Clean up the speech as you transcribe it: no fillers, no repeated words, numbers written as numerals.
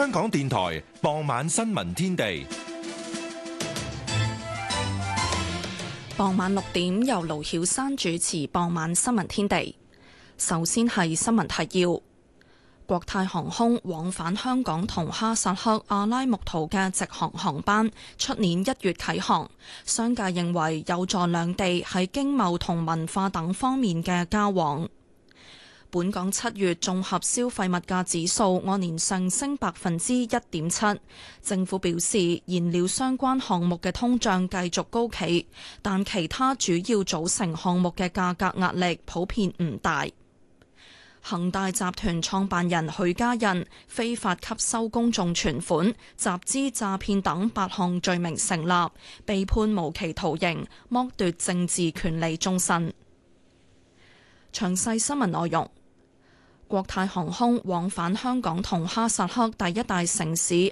香港電台傍晚新聞天地。 傍晚6點由盧曉珊主持傍晚新聞天地。首先係新聞提要：國泰航空往返香港同哈薩克阿拉木圖嘅直航航班，出年1月啟航。商界認為有助兩地喺經貿同文化等方面嘅交往。本港7月綜合消費物價指數按年上升1.7%。政府表示，燃料相關項目嘅通脹繼續高企，但其他主要組成項目嘅價格壓力普遍唔大。恒大集團創辦人許家印非法吸收公眾存款、集資詐騙等8項罪名成立，被判無期徒刑，剝奪政治權利終身。詳細新聞內容。國泰航空往返香港同哈薩克第一大城市